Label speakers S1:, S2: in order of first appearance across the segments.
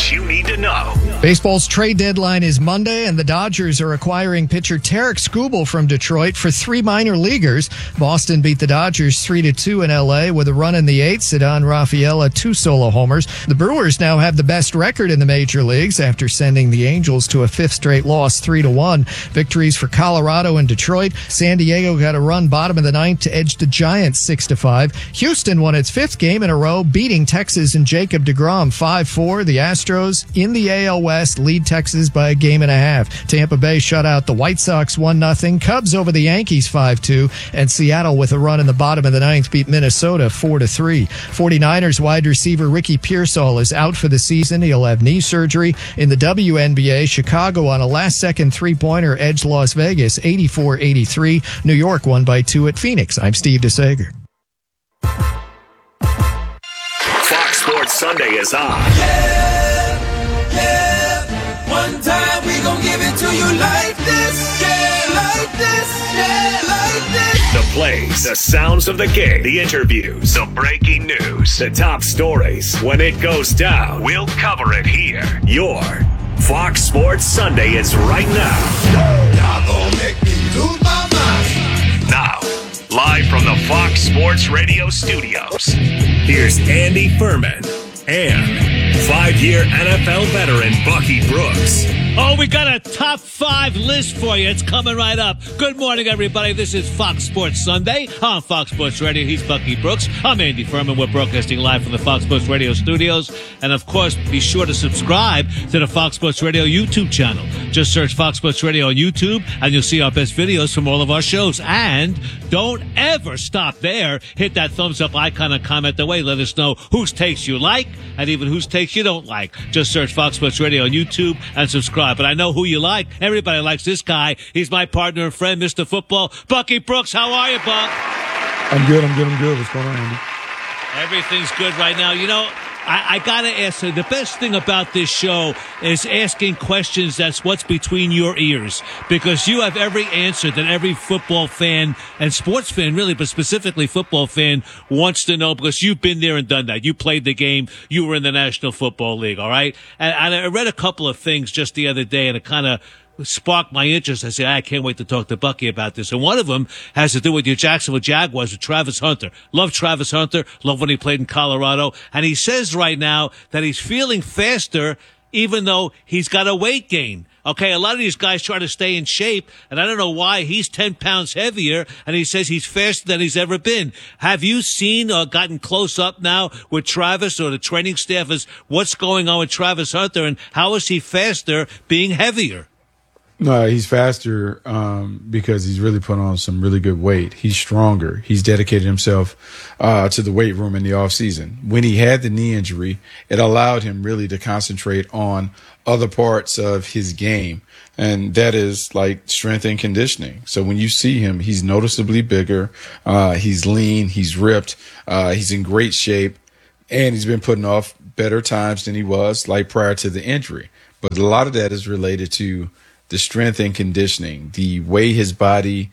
S1: what you need to know.
S2: Baseball's trade deadline is Monday, and the Dodgers are acquiring pitcher Tarek Skubal from Detroit for 3 minor leaguers. Boston beat the Dodgers 3-2 in L.A. with a run in the 8th. Ceddanne Rafaela 2 solo homers. The Brewers now have the best record in the major leagues after sending the Angels to a 5th straight loss 3-1. Victories for Colorado and Detroit. San Diego got a run bottom of the 9th to edge the Giants 6-5. Houston won its 5th game in a row, beating Texas and Jacob deGrom 5-4. The Astros in the AL West lead Texas by a game and a half. Tampa Bay shut out the White Sox 1-0. Cubs over the Yankees 5-2. And Seattle, with a run in the bottom of the 9th, beat Minnesota 4-3. 49ers wide receiver Ricky Pearsall is out for the season. He'll have knee surgery. In the WNBA, Chicago on a last-second three-pointer edged Las Vegas 84-83. New York won by 2 at Phoenix. I'm Steve DeSager.
S1: Fox Sports Sunday is on.
S3: One time we gon' give it to you like this. Like this. Like this.
S1: The plays, the sounds of the game, the interviews, the breaking news, the top stories. When it goes down, we'll cover it here. Your Fox Sports Sunday is right now.
S3: Y'all gon' make me lose my mind.
S1: Now, live from the Fox Sports Radio studios, here's Andy Furman and 5-year NFL veteran Bucky Brooks.
S4: Oh, we got a top 5 list for you. It's coming right up. Good morning, everybody. This is Fox Sports Sunday on Fox Sports Radio. He's Bucky Brooks. I'm Andy Furman. We're broadcasting live from the Fox Sports Radio studios. And, of course, be sure to subscribe to the Fox Sports Radio YouTube channel. Just search Fox Sports Radio on YouTube, and you'll see our best videos from all of our shows. And don't ever stop there. Hit that thumbs up icon and comment away. Let us know whose takes you like and even whose takes you don't like. Just search Fox Sports Radio on YouTube and subscribe. But I know who you like. Everybody likes this guy. He's my partner and friend, Mr. Football, Bucky Brooks. How are you, Buck?
S5: I'm good. What's going on, Andy?
S4: Everything's good right now. You know, I got to ask you, the best thing about this show is asking questions that's what's between your ears, because you have every answer that every football fan and sports fan, really, but specifically football fan, wants to know, because you've been there and done that. You played the game. You were in the National Football League, all right? And I read a couple of things just the other day, and it kind of sparked my interest. I said, I can't wait to talk to Bucky about this. And one of them has to do with your Jacksonville Jaguars with Travis Hunter. Love Travis Hunter. Love when he played in Colorado. And he says right now that he's feeling faster even though he's got a weight gain. Okay, a lot of these guys try to stay in shape, and I don't know why. He's 10 pounds heavier, and he says he's faster than he's ever been. Have you seen or gotten close up now with Travis or the training staff as what's going on with Travis Hunter, and how is he faster being heavier?
S5: No, he's faster because he's really put on some really good weight. He's stronger. He's dedicated himself to the weight room in the off season. When he had the knee injury, it allowed him really to concentrate on other parts of his game, and that is like strength and conditioning. So when you see him, he's noticeably bigger. He's lean. He's ripped. He's in great shape, and he's been putting off better times than he was like prior to the injury. But a lot of that is related to the strength and conditioning, the way his body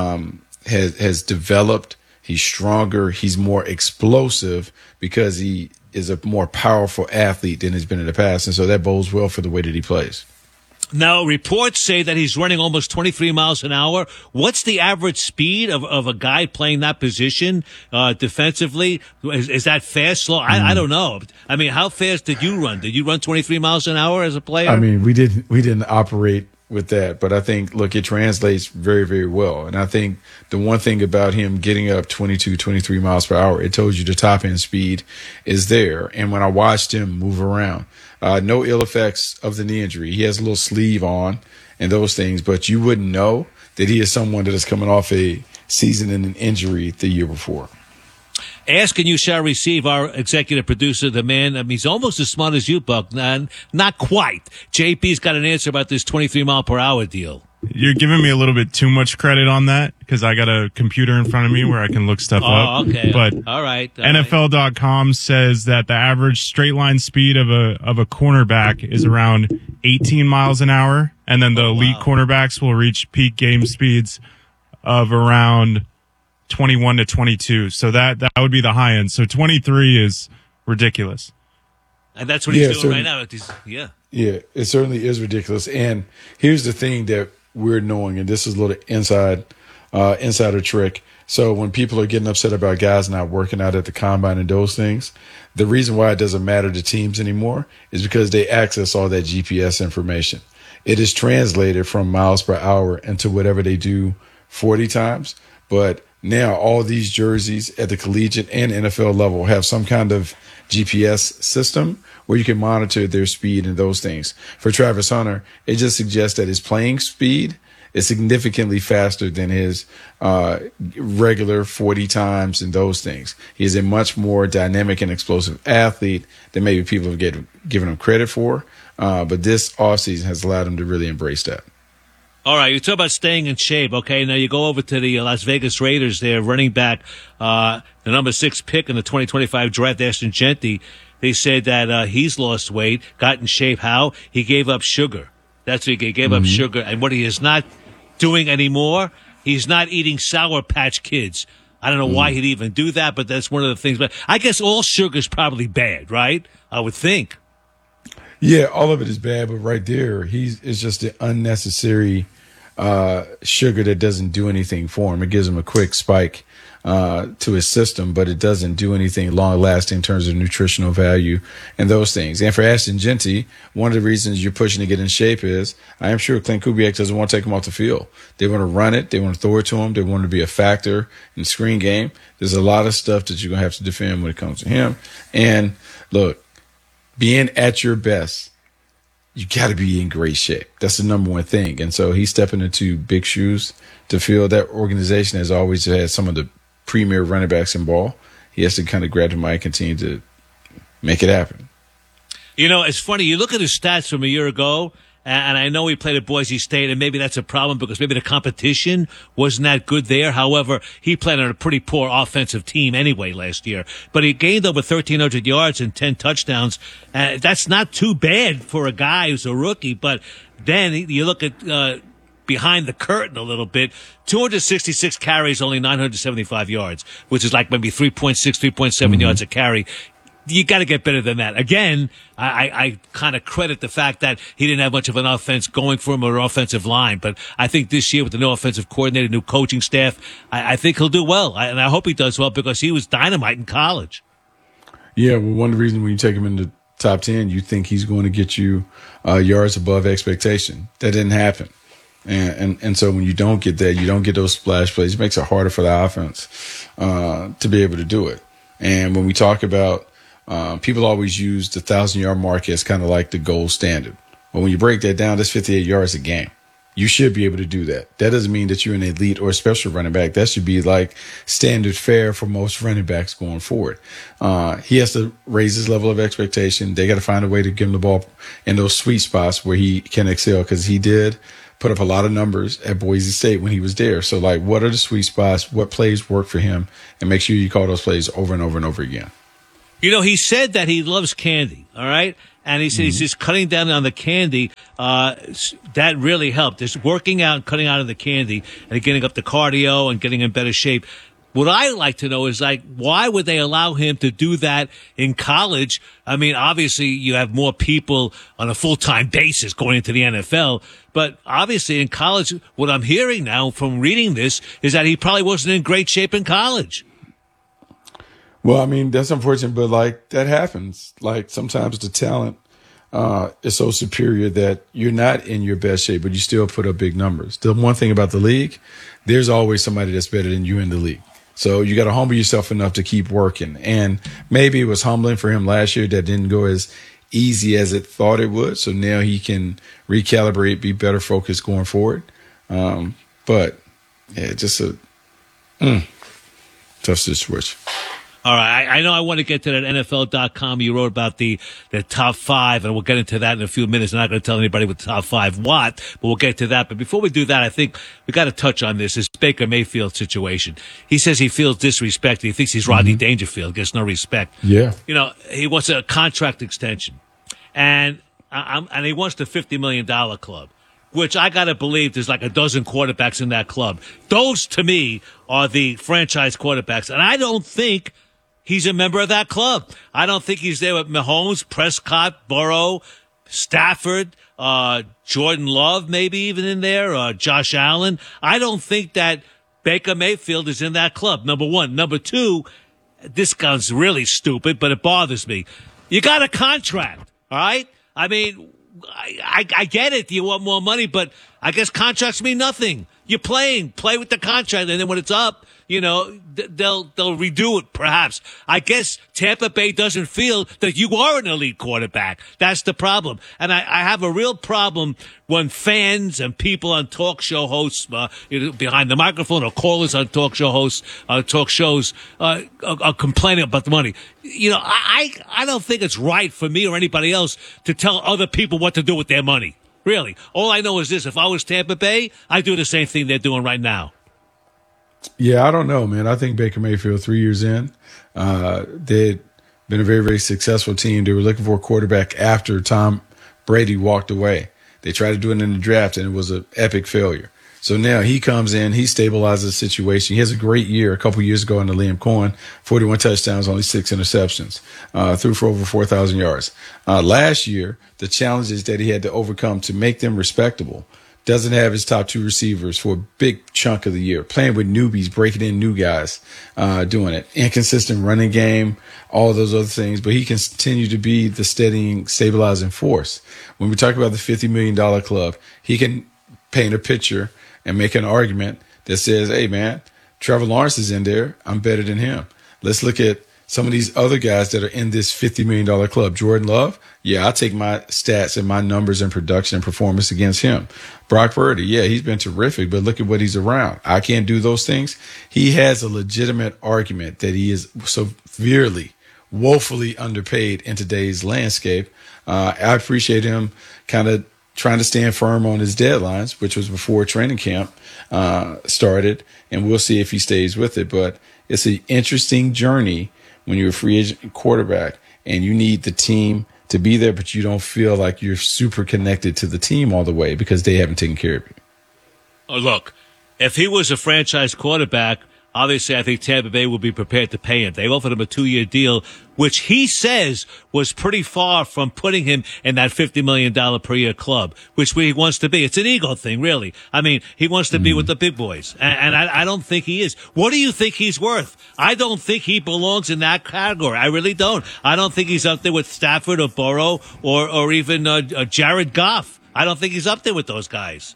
S5: has developed. He's stronger. He's more explosive because he is a more powerful athlete than has been in the past. And so that bodes well for the way that he plays.
S4: Now, reports say that he's running almost 23 miles an hour. What's the average speed of a guy playing that position defensively? Is that fast, slow? I don't know. I mean, how fast did you run? Did you run 23 miles an hour as a player?
S5: I mean, we didn't operate with that, but I think, look, it translates very, very well. And I think the one thing about him getting up 22, 23 miles per hour, it tells you the top end speed is there. And when I watched him move around, no ill effects of the knee injury. He has a little sleeve on and those things, but you wouldn't know that he is someone that is coming off a season-ending injury the year before.
S4: Ask and you shall receive. Our executive producer, the man, I mean, he's almost as smart as you, Buck. Not quite. JP's got an answer about this 23 mile per hour deal.
S6: You're giving me a little bit too much credit on that because I got a computer in front of me where I can look stuff up.
S4: Okay.
S6: But
S4: all right.
S6: NFL.com says that the average straight line speed of a cornerback is around 18 miles an hour, and then the elite cornerbacks will reach peak game speeds of around 21 to 22. So that would be the high end. So 23 is ridiculous.
S4: And that's what he's doing
S5: certainly.
S4: right now. Yeah.
S5: Yeah, it certainly is ridiculous. And here's the thing that we're knowing, and this is a little insider trick. So when people are getting upset about guys not working out at the combine and those things, the reason why it doesn't matter to teams anymore is because they access all that GPS information. It is translated from miles per hour into whatever they do 40 times. But now all these jerseys at the collegiate and NFL level have some kind of GPS system where you can monitor their speed and those things. For Travis Hunter, it just suggests that his playing speed is significantly faster than his regular 40 times and those things. He is a much more dynamic and explosive athlete than maybe people have given him credit for. But this offseason has allowed him to really embrace that.
S4: All right, you talk about staying in shape. Okay, now you go over to the Las Vegas Raiders. They're running back the number 6 pick in the 2025 draft, Ashton Jeanty. They said that he's lost weight, got in shape. How? He gave up sugar. That's what he gave up sugar. And what he is not doing anymore, he's not eating Sour Patch Kids. I don't know why he'd even do that, but that's one of the things. But I guess all sugar is probably bad, right? I would think.
S5: Yeah, all of it is bad, but right there, it's just the unnecessary sugar that doesn't do anything for him. It gives him a quick spike to his system, but it doesn't do anything long-lasting in terms of nutritional value and those things. And for Ashton Jeanty, one of the reasons you're pushing to get in shape is I am sure Clint Kubiak doesn't want to take him off the field. They want to run it. They want to throw it to him. They want to be a factor in the screen game. There's a lot of stuff that you're going to have to defend when it comes to him. And look, being at your best, you got to be in great shape. That's the number one thing. And so he's stepping into big shoes to fill. That organization has always had some of the premier running backs in ball. He has to kind of grab the mic and continue to make it happen.
S4: You know, it's funny. You look at his stats from a year ago, and I know he played at Boise State, and maybe that's a problem because maybe the competition wasn't that good there. However, he played on a pretty poor offensive team anyway last year. But he gained over 1,300 yards and 10 touchdowns. That's not too bad for a guy who's a rookie. But then you look at behind the curtain a little bit, 266 carries, only 975 yards, which is like maybe 3.6, 3.7 yards a carry. You got to get better than that. Again, I kind of credit the fact that he didn't have much of an offense going for him or an offensive line. But I think this year with the new offensive coordinator, new coaching staff, I think he'll do well. And I hope he does well because he was dynamite in college.
S5: Yeah, well, one of the reasons when you take him in the top 10, you think he's going to get you yards above expectation. That didn't happen. And so when you don't get that, you don't get those splash plays. It makes it harder for the offense to be able to do it. And when we talk about people always use the 1,000-yard mark as kind of like the gold standard. But when you break that down, that's 58 yards a game. You should be able to do that. That doesn't mean that you're an elite or a special running back. That should be like standard fare for most running backs going forward. He has to raise his level of expectation. They got to find a way to give him the ball in those sweet spots where he can excel because he did put up a lot of numbers at Boise State when he was there. So, like, what are the sweet spots? What plays work for him? And make sure you call those plays over and over and over again.
S4: You know, he said that he loves candy, all right? And he said he's just cutting down on the candy. That really helped. Just working out and cutting out of the candy and getting up the cardio and getting in better shape. What I like to know is, like, why would they allow him to do that in college? I mean, obviously, you have more people on a full-time basis going into the NFL. But obviously, in college, what I'm hearing now from reading this is that he probably wasn't in great shape in college.
S5: Well, I mean, that's unfortunate, but like that happens. Like sometimes the talent is so superior that you're not in your best shape, but you still put up big numbers. The one thing about the league, there's always somebody that's better than you in the league. So you got to humble yourself enough to keep working. And maybe it was humbling for him last year that didn't go as easy as it thought it would. So now he can recalibrate, be better focused going forward. But yeah, just a tough situation.
S4: All right, I know I want to get to that NFL.com. You wrote about the top 5, and we'll get into that in a few minutes. I'm not going to tell anybody what the top 5 what, but we'll get to that. But before we do that, I think we got to touch on this Baker Mayfield situation. He says he feels disrespected. He thinks he's Rodney Dangerfield, gets no respect.
S5: Yeah.
S4: You know, he wants a contract extension, and he wants the $50 million club, which I got to believe there's like a dozen quarterbacks in that club. Those, to me, are the franchise quarterbacks, and I don't think he's a member of that club. I don't think he's there with Mahomes, Prescott, Burrow, Stafford, Jordan Love, maybe even in there, Josh Allen. I don't think that Baker Mayfield is in that club, number one. Number two, this sounds really stupid, but it bothers me. You got a contract, all right? I mean, I get it. You want more money, but I guess contracts mean nothing. You're playing. Play with the contract, and then when it's up, they'll redo it, perhaps. I guess Tampa Bay doesn't feel that you are an elite quarterback. That's the problem. And I have a real problem when fans and people on talk show hosts, behind the microphone, or callers on talk shows, are complaining about the money. I don't think it's right for me or anybody else to tell other people what to do with their money. Really. All I know is this. If I was Tampa Bay, I'd do the same thing they're doing right now.
S5: Yeah, I don't know, man. I think Baker Mayfield, 3 years in, they'd been a very, very successful team. They were looking for a quarterback after Tom Brady walked away. They tried to do it in the draft, and it was an epic failure. So now he comes in, he stabilizes the situation. He has a great year a couple years ago under Liam Cohen, 41 touchdowns, only 6 interceptions, threw for over 4,000 yards. Last year, the challenges that he had to overcome to make them respectable. Doesn't have his top 2 receivers for a big chunk of the year. Playing with newbies, breaking in new guys, doing it. Inconsistent running game, all those other things. But he can continue to be the steadying, stabilizing force. When we talk about the $50 million club, he can paint a picture and make an argument that says, hey, man, Trevor Lawrence is in there. I'm better than him. Let's look at some of these other guys that are in this $50 million club. Jordan Love, yeah, I'll take my stats and my numbers and production and performance against him. Brock Purdy, yeah, he's been terrific, but look at what he's around. I can't do those things. He has a legitimate argument that he is severely, woefully underpaid in today's landscape. I appreciate him kind of trying to stand firm on his deadlines, which was before training camp started, and we'll see if he stays with it. But it's an interesting journey when you're a free agent quarterback and you need the team to be there, but you don't feel like you're super connected to the team all the way because they haven't taken care of you.
S4: Oh, look, if he was a franchise quarterback, obviously I think Tampa Bay would be prepared to pay him. They offered him a 2-year deal, which he says was pretty far from putting him in that $50 million per year club, which he wants to be. It's an ego thing, really. I mean, he wants to be with the big boys, and I don't think he is. What do you think he's worth? I don't think he belongs in that category. I really don't. I don't think he's up there with Stafford or Burrow or even Jared Goff. I don't think he's up there with those guys.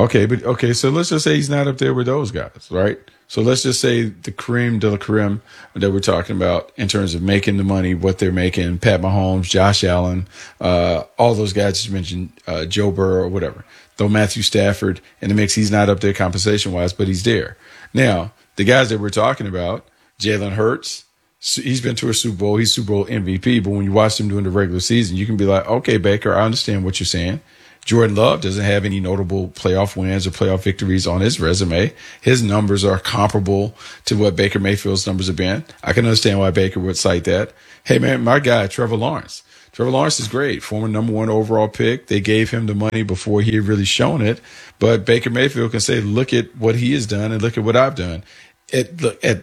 S5: Okay, so let's just say he's not up there with those guys, right? So let's just say the creme de la creme that we're talking about in terms of making the money, what they're making, Pat Mahomes, Josh Allen, all those guys you mentioned, Joe Burrow or whatever. Though Matthew Stafford in the mix, he's not up there compensation-wise, but he's there. Now, the guys that we're talking about, Jalen Hurts, he's been to a Super Bowl. He's Super Bowl MVP, but when you watch him during the regular season, you can be like, okay, Baker, I understand what you're saying. Jordan Love doesn't have any notable playoff wins or playoff victories on his resume. His numbers are comparable to what Baker Mayfield's numbers have been. I can understand why Baker would cite that. Hey, man, my guy, Trevor Lawrence. Trevor Lawrence is great. Former number 1 overall pick. They gave him the money before he had really shown it. But Baker Mayfield can say, look at what he has done and look at what I've done. At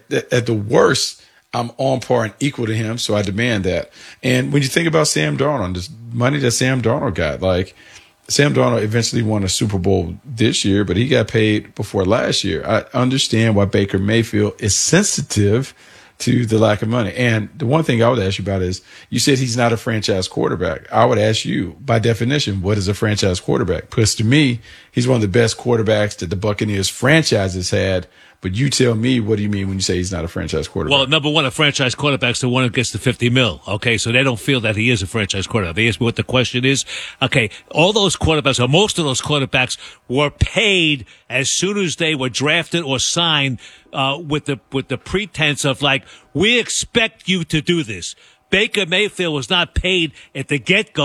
S5: the worst, I'm on par and equal to him, so I demand that. And when you think about Sam Darnold, this money that Sam Darnold got, like, Sam Darnold eventually won a Super Bowl this year, but he got paid before last year. I understand why Baker Mayfield is sensitive to the lack of money. And the one thing I would ask you about is, you said he's not a franchise quarterback. I would ask you, by definition, what is a franchise quarterback? Because to me, he's one of the best quarterbacks that the Buccaneers franchise has had. But you tell me, what do you mean when you say he's not a franchise quarterback?
S4: Well, number one, a franchise quarterback's the one who gets the $50 million. Okay, so they don't feel that he is a franchise quarterback. They ask me what the question is. Okay, all those quarterbacks, or most of those quarterbacks, were paid as soon as they were drafted or signed with the pretense of, like, we expect you to do this. Baker Mayfield was not paid at the get-go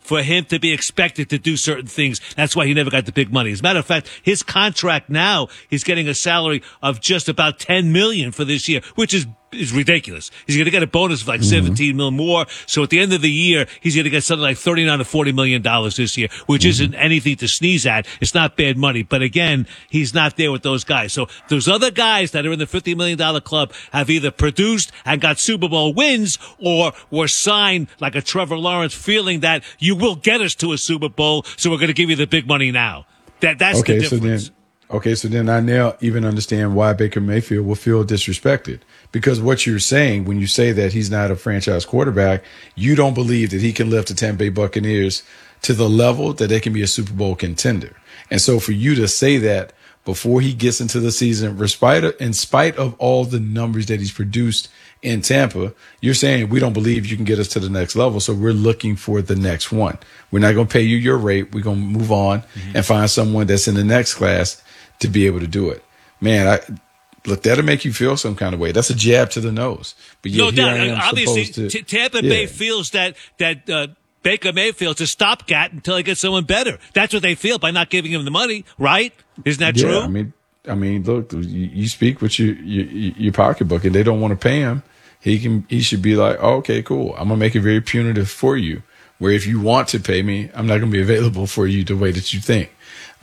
S4: for him to be expected to do certain things. That's why he never got the big money. As a matter of fact, his contract now, he's getting a salary of just about $10 million for this year, which is ridiculous. He's going to get a bonus of like 17 mil more. So at the end of the year, he's going to get something like $39 to $40 million this year, which isn't anything to sneeze at. It's not bad money. But again, he's not there with those guys. So those other guys that are in the $50 million club have either produced and got Super Bowl wins or were signed like a Trevor Lawrence, feeling that you will get us to a Super Bowl, so we're going to give you the big money now. That's
S5: okay,
S4: the difference.
S5: So then I now even understand why Baker Mayfield will feel disrespected. Because what you're saying when you say that he's not a franchise quarterback, you don't believe that he can lift the Tampa Bay Buccaneers to the level that they can be a Super Bowl contender. And so for you to say that before he gets into the season, in spite of all the numbers that he's produced in Tampa, you're saying we don't believe you can get us to the next level, so we're looking for the next one. We're not going to pay you your rate. We're going to move on and find someone that's in the next class to be able to do it. Man, look, that'll make you feel some kind of way. That's a jab to the nose. But yeah,
S4: no doubt. Obviously, Tampa Bay feels that Baker Mayfield's a stopgap until he gets someone better. That's what they feel by not giving him the money, right? Isn't that true?
S5: I mean, look, you speak with your pocketbook, and they don't want to pay him. He should be like, oh, okay, cool. I'm gonna make it very punitive for you. Where if you want to pay me, I'm not gonna be available for you the way that you think.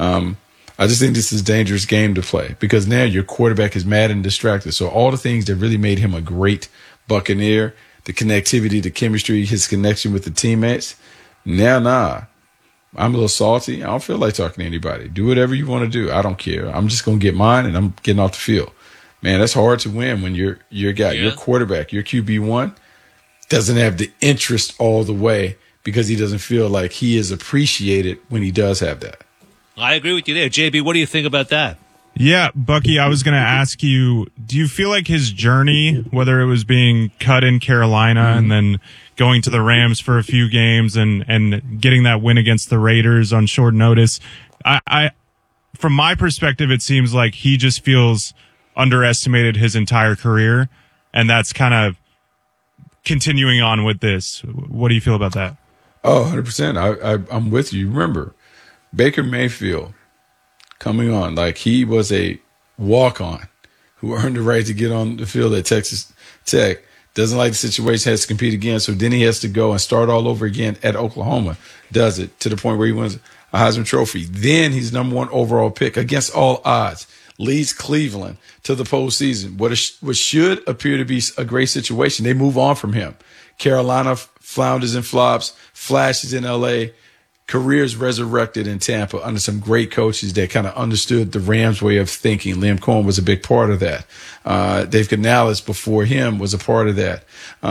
S5: I just think this is a dangerous game to play because now your quarterback is mad and distracted. So all the things that really made him a great Buccaneer, the connectivity, the chemistry, his connection with the teammates, nah. I'm a little salty. I don't feel like talking to anybody. Do whatever you want to do. I don't care. I'm just going to get mine, and I'm getting off the field. Man, that's hard to win when your guy, your quarterback, your QB1 doesn't have the interest all the way because he doesn't feel like he is appreciated when he does have that.
S4: I agree with you there. JB, what do you think about that?
S6: Yeah, Bucky, I was going to ask you, do you feel like his journey, whether it was being cut in Carolina and then going to the Rams for a few games and getting that win against the Raiders on short notice, I from my perspective, it seems like he just feels underestimated his entire career, and that's kind of continuing on with this. What do you feel about that?
S5: Oh, 100%. I'm with you. Remember, Baker Mayfield coming on, like he was a walk-on who earned the right to get on the field at Texas Tech, doesn't like the situation, has to compete again, so then he has to go and start all over again at Oklahoma, does it to the point where he wins a Heisman Trophy. Then he's number one overall pick against all odds, leads Cleveland to the postseason. What should appear to be a great situation, they move on from him. Carolina flounders and flops, flashes in L.A., careers resurrected in Tampa under some great coaches that kind of understood the Rams' way of thinking. Liam Cohen was a big part of that. Dave Canales before him was a part of that.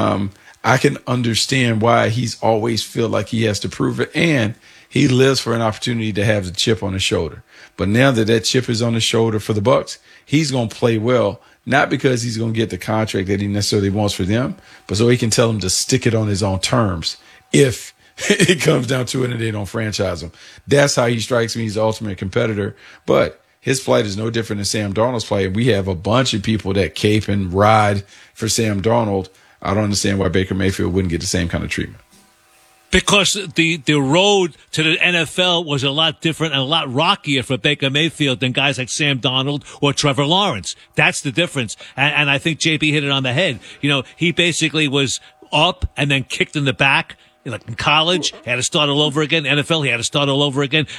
S5: I can understand why he's always feel like he has to prove it, and he lives for an opportunity to have the chip on his shoulder. But now that chip is on his shoulder for the Bucs, he's going to play well, not because he's going to get the contract that he necessarily wants for them, but so he can tell them to stick it on his own terms if it comes down to it and they don't franchise him. That's how he strikes me. He's the ultimate competitor. But his plight is no different than Sam Darnold's plight. We have a bunch of people that cape and ride for Sam Darnold. I don't understand why Baker Mayfield wouldn't get the same kind of treatment.
S4: Because the road to the NFL was a lot different and a lot rockier for Baker Mayfield than guys like Sam Darnold or Trevor Lawrence. That's the difference. And I think JB hit it on the head. You know, he basically was up and then kicked in the back. Like in college, he had to start all over again. NFL, he had to start all over again.